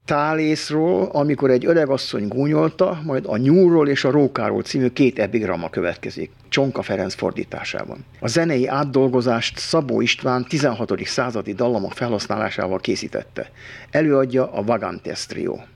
Tálészról, amikor egy öregasszony gúnyolta, majd a Nyúlról és a Rókáról című két epigramma következik, Csonka Ferenc fordításában. A zenei átdolgozást Szabó István 16. századi dallamok felhasználásával készítette. Előadja a Vagantes Trio.